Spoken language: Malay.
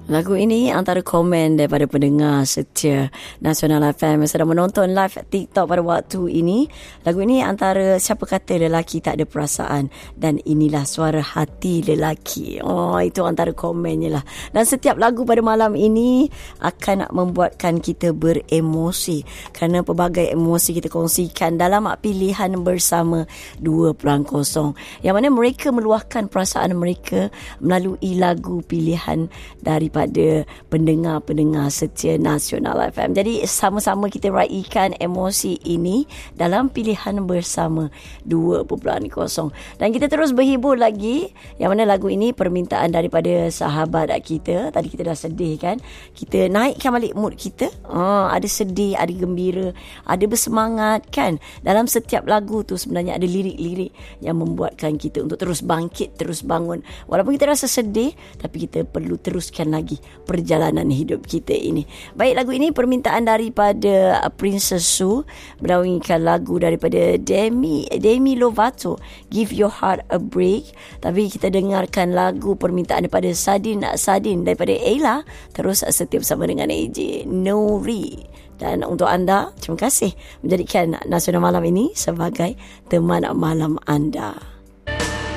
Lagu ini antara komen daripada pendengar setia Nasional FM yang sedang menonton live TikTok pada waktu ini. Lagu ini antara Siapa Kata Lelaki Tak Ada Perasaan dan Inilah Suara Hati Lelaki. Oh, itu antara komennya lah. Dan setiap lagu pada malam ini akan membuatkan kita beremosi kerana pelbagai emosi kita kongsikan dalam pilihan bersama 2.0 yang mana mereka meluahkan perasaan mereka melalui lagu pilihan daripada pendengar-pendengar setia Nasional FM. Jadi sama-sama kita raikan emosi ini dalam pilihan bersama 2.0. Dan kita terus berhibur lagi, yang mana lagu ini permintaan daripada sahabat kita. Tadi kita dah sedih kan, kita naikkan balik mood kita. Ada sedih, ada gembira, ada bersemangat kan. Dalam setiap lagu tu sebenarnya ada lirik-lirik yang membuatkan kita untuk terus bangkit, terus bangun. Walaupun kita rasa sedih, tapi kita perlu teruskan lagi perjalanan hidup kita ini. Baik, lagu ini permintaan daripada Princess Sue, menaungikan lagu daripada Demi Lovato, Give Your Heart a Break. Tapi kita dengarkan lagu permintaan daripada Sadin daripada Ella. Terus setia bersama dengan AJ Nuri. Dan untuk anda, terima kasih menjadikan Nasional Malam ini sebagai teman malam anda.